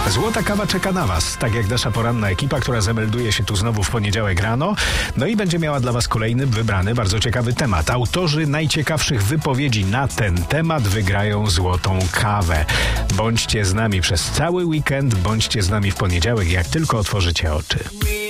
Złota kawa czeka na Was, tak jak nasza poranna ekipa, która zamelduje się tu znowu w poniedziałek rano. No i będzie miała dla Was kolejny wybrany, bardzo ciekawy temat. Autorzy najciekawszych wypowiedzi na ten temat wygrają złotą kawę. Bądźcie z nami przez cały weekend, bądźcie z nami w poniedziałek, jak tylko otworzycie oczy.